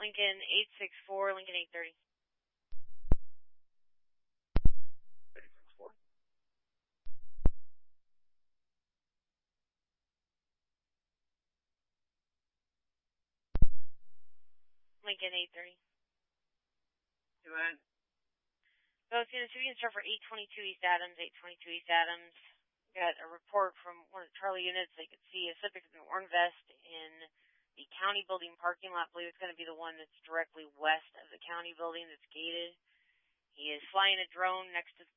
Lincoln 864, Lincoln 830. 864. Lincoln 830. Two man. So it's going to be in store for 822 East Adams, 822 East Adams. Got a report from one of the Charlie units. They could see a suspect in an orange vest in the county building parking lot. I believe it's going to be the one that's directly west of the county building that's gated. He is flying a drone next to